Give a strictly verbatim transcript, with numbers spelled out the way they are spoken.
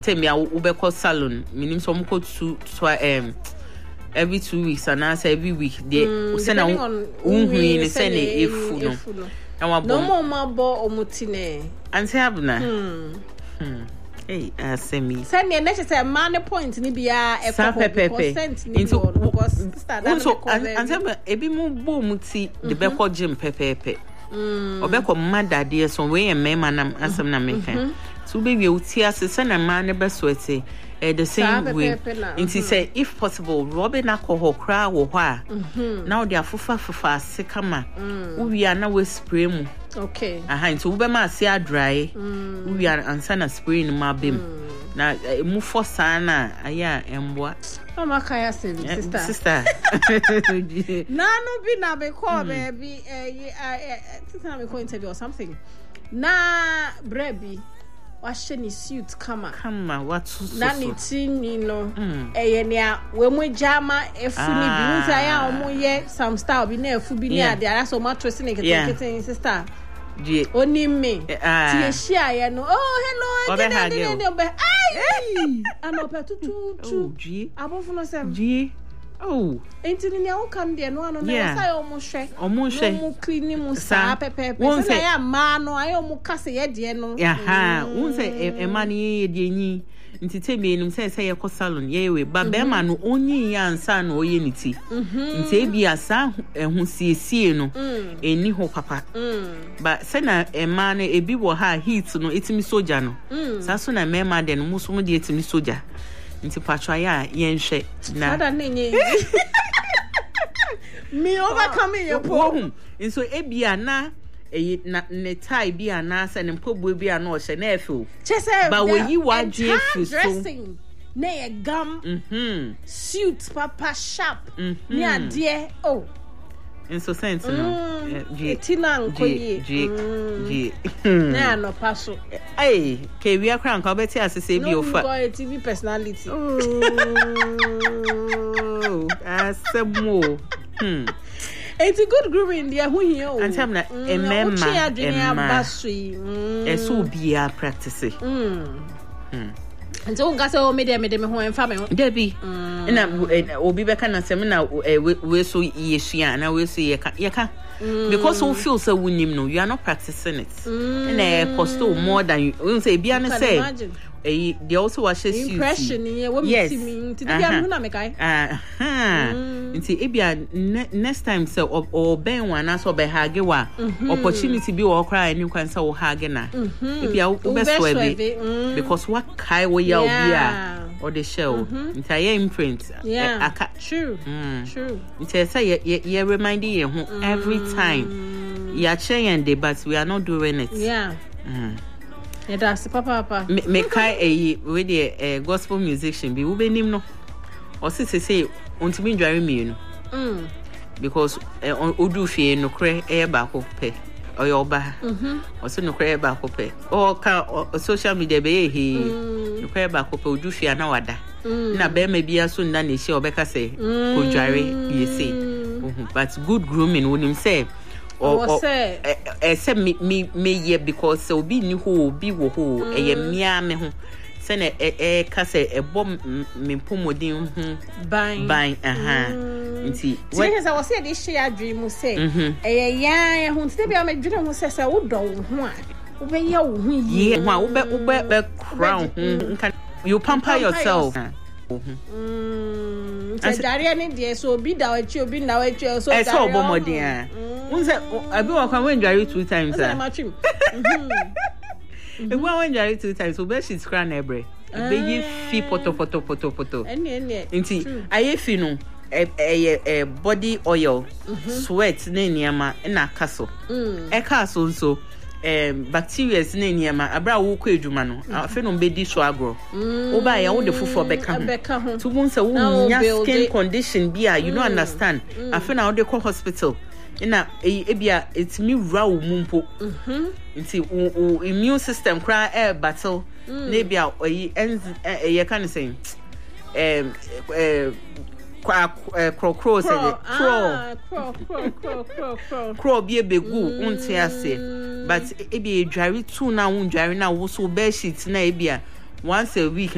tell me I will be salon. Meaning some go to um every two weeks and I say every week. They mm, send depending a on unhui send a funo. No more mabo omutine. And say abna. Hmm. Hmm. Hey, uh, send me. Send me a necessary money point ni bia e ko percent ni because start that. So and say e bi mu bo muti the be ko gym pepepe. Mm. Obeko mada de so we e mema na asem na meka. So baby uti asese na man ne be sweaty eh the same way. Inti say if possible Robin alcohol cry wo ho a. Now they afufa fufa ase kama. Uwi ana we spray mu. Okay. Aha inti wo be ma ase dry. Uwi ansa na spray ni ma bem. Na mu forsa na aya emboa. Mama kaya say sister. Sister. Na no bi na be call baby eh sister me call interview or something. Na brebi washe ni suit kama kama watu so na ni tini no eye nia we mu jama efu ni bi nta ya omo ye some style bi na efu bi ni ade ara so mattress ni kete kete sister die oni me tie shia ye no oh hello again again ai anope tutu tu die abofu no sem die oh entini ni o kam de no ano na say omo hwe omo hwe omo clean mu sa pepe pepe say ya ma no ayi omo kase ye de no aha won say e ma ni ye de nyi nti temi enum say say ye ko salon ye we ba be ma no onyi ya ansa no oye ni ti nti e bia sa ehun siesie no eni ho papa ba say na e ma no e bi wo ha heat no etimi soja no sa so na me ma de no muso mu de etimi soja nti patwa ya yen hwe na ada nenye me overcoming your problem nso e bia na e na ne tie bia na se ne mpobue bia na o hye na efu ba wo yi wadwe efu so na ye gam mhm suit papa sharp ni ade oh nso sense no je tina nkoyi je je na no paso eh ke wi akra nka obeti asese bi ofa no T V personality oh asemo hmm it's a good grooming there who here oh and tell na emema emma e so bia practice mm mm nso nga se o media me de me ho emfa me debi na obi be kana se me na we so yesua na we so yeka yeka because we feel so wunim no you are not practicing it and e cost more than you say bia na say eh they also was impression yeah what me see me ti bia no na me kai aha nti e bia next time say o ben one na so be hage wa opportunity bi wo cry ni kwan say wo hage na e bia wo be so e because what kai wo ya bia or the show nti I imprint aka true true nti say you remind you every time you are sharing the but we are not doing it yeah yeah that's papa papa me kai eh we the gospel musician bi wo benim no o se se say ontimi ndware mi no mm because odu fie no kre e ba ko pe oyo oba mhm o se no kre e ba ko pe o ka social media be he no kre ba ko pe odu fie na wada na be ma bia so nda na hie obeka say ko dware bi say but good grooming wonim say or say eh say me me ye because so be ni ho obi wo ho eh mia me ho say na eh ka say e bom me pomodin ho ban ban aha nti when say was say dey share dream say eh ya ho nti be am dwene ho say say wo do ho a wo be ye wo ho yi ho a wo be wo be crown ho you pamper yourself mm say dare ni dey so obi da wachi obi na wachi so dare so bomodin a unse abi wa kwa wenjari two times ah mhm e wa wenjari two times so be shit cry na ebre be yi fi poto poto poto poto ene ene nti aye fi no e body oil sweat na niama na kaso e kaso nso um bacteria na niama abra wo kwa edwuma no afi no be di so agro wo ba ya wo de fofo beka ho to mun se wo nya skin condition bia you don't understand afi na wo de ko hospital ina ebia etimi wura wo mumpo mhm nti immune system cry air battle na bia oyi e kan say um eh crow crow say crow crow crow crow crow crow bi ebegu unti ase but ebia dware two na won dware na wo so bear sheet na ebia once a week